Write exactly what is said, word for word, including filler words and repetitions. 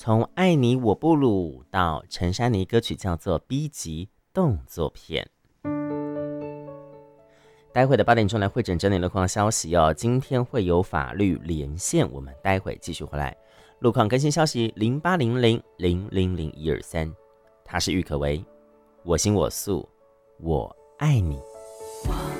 从爱你我不鲁到陈珊妮歌曲叫做 B 级动作片。待会的八点钟来会诊整理路况消息哦，今天会有法律连线，我们待会继续回来。路况更新消息零八零零零零零一二三，他是郁可唯，我行我素，我爱你。